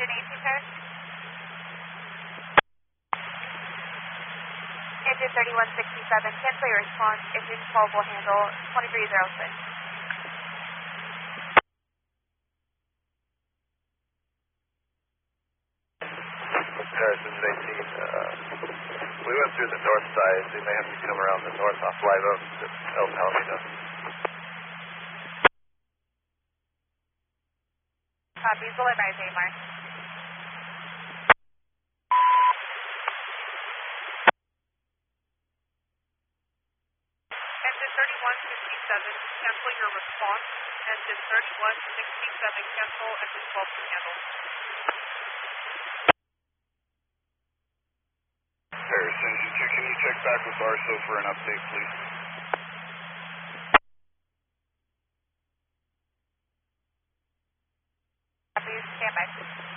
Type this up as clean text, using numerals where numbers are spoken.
Engine 18 pair. Engine 3167, cancel your response. Engine 12 will handle 2306. Harrison's 18. We went through the north side. We may have to come around the north off Live Oak to El Palomino. Copy. Full advise AMR. Engine 3167, cancel your response. Engine 3167, cancel. Engine 12 to handle. Harrison, can you check back with ARSO for an update, please? Copy. Stand by.